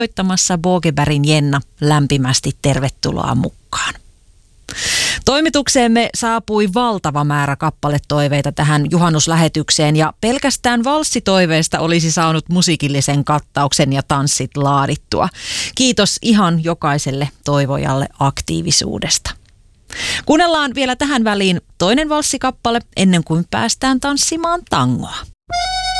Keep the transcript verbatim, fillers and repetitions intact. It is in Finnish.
soittamassa Bogebergin Jenna, lämpimästi tervetuloa mukaan. Toimitukseemme saapui valtava määrä kappaletoiveita tähän juhannuslähetykseen ja pelkästään valssitoiveista olisi saanut musiikillisen kattauksen ja tanssit laadittua. Kiitos ihan jokaiselle toivojalle aktiivisuudesta. Kuunnellaan vielä tähän väliin toinen valssikappale ennen kuin päästään tanssimaan tangoa.